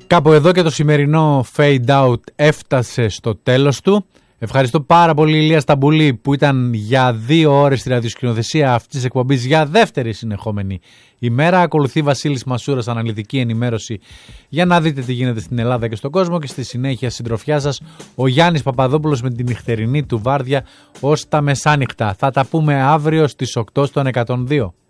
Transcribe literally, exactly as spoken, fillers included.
Κάπου εδώ και το σημερινό Fade Out έφτασε στο τέλος του. Ευχαριστώ πάρα πολύ Ηλία Σταμπουλή που ήταν για δύο ώρες στη ραδιοσκηνοθεσία αυτής της εκπομπής για δεύτερη συνεχόμενη ημέρα. Ακολουθεί Βασίλης Μασούρας, αναλυτική ενημέρωση για να δείτε τι γίνεται στην Ελλάδα και στον κόσμο, και στη συνέχεια συντροφιά σας ο Γιάννης Παπαδόπουλος με την νυχτερινή του βάρδια ως τα μεσάνυχτα. Θα τα πούμε αύριο στις οκτώ στον εκατόν δύο.